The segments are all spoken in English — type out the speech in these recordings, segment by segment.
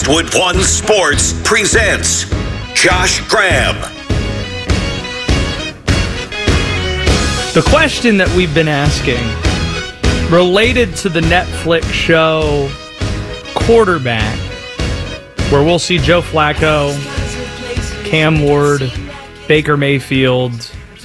Westwood One Sports presents Josh Graham. The question that we've been asking, related to the Netflix show Quarterback, where we'll see Joe Flacco, Cam Ward, Baker Mayfield,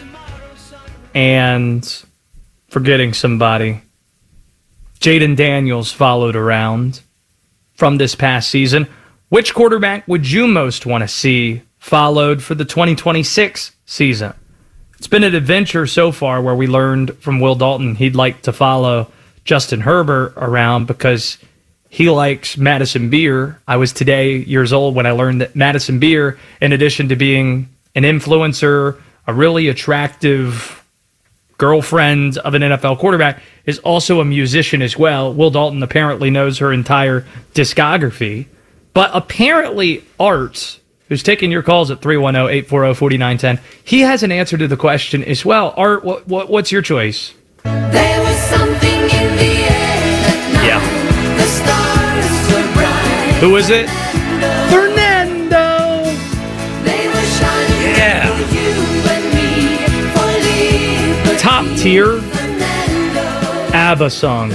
and forgetting somebody, Jaden Daniels followed around from this past season. Which quarterback would you most want to see followed for the 2026 season? It's been an adventure so far where we learned from Will Dalton he'd like to follow Justin Herbert around because he likes Madison Beer. I was today years old when I learned that Madison Beer, in addition to being an influencer, a really attractive girlfriend of an NFL quarterback, is also a musician as well. Will Dalton apparently knows her entire discography. But apparently Art, who's taking your calls at 310-840-4910, he has an answer to the question as well. Art, what's your choice? There was something in the air that night. Yeah. The stars were bright. Who is it? Fernando! They were shining Yeah. for you and me, for liberty. Top tier Fernando. ABBA song.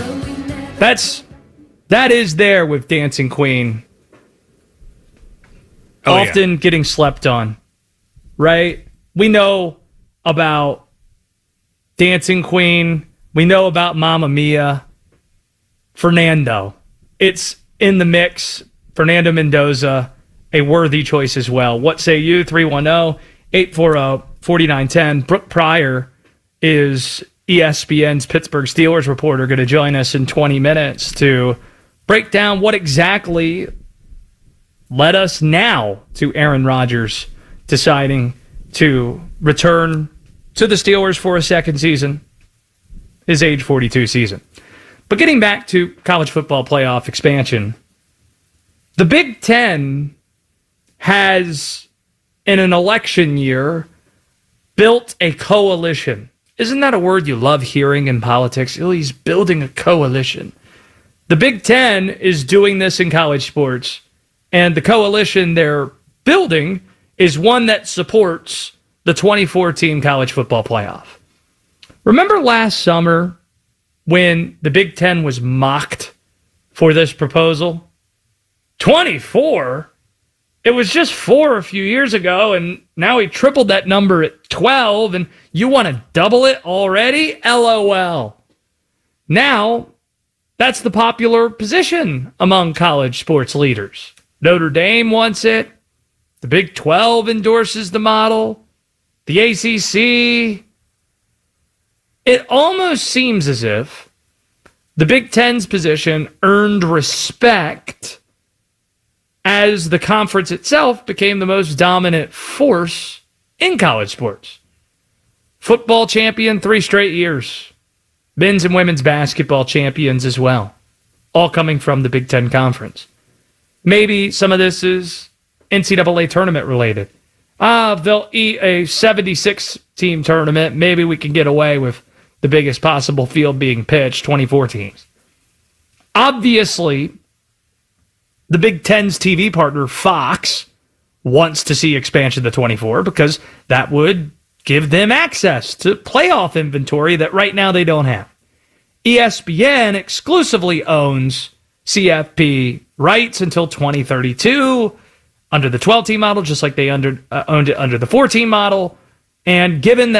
That is there with Dancing Queen. Oh, yeah. Often getting slept on, right? We know about Dancing Queen. We know about Mamma Mia. Fernando. It's in the mix. Fernando Mendoza, a worthy choice as well. What say you? 310-840-4910. Brooke Pryor is ESPN's Pittsburgh Steelers reporter, going to join us in 20 minutes to break down what exactly led us now to Aaron Rodgers deciding to return to the Steelers for a second season, his age 42 season. But getting back to college football playoff expansion, the Big Ten has, in an election year, built a coalition. Isn't that a word you love hearing in politics? Oh, he's building a coalition. The Big Ten is doing this in college sports. And the coalition they're building is one that supports the 2014 college football playoff. Remember last summer when the Big Ten was mocked for this proposal? 24? It was just 4 a few years ago, and now he tripled that number at 12, and you want to double it already? LOL. Now, that's the popular position among college sports leaders. Notre Dame wants it. The Big 12 endorses the model. The ACC. It almost seems as if the Big Ten's position earned respect as the conference itself became the most dominant force in college sports. Football champion 3 straight years. Men's and women's basketball champions as well. All coming from the Big Ten Conference. Maybe some of this is NCAA tournament related. They'll eat a 76-team tournament. Maybe we can get away with the biggest possible field being pitched, 24 teams. Obviously, the Big Ten's TV partner, Fox, wants to see expansion to 24 because that would give them access to playoff inventory that right now they don't have. ESPN exclusively owns CFP rights until 2032 under the 12-team model, just like they owned it under the 14 model. And given that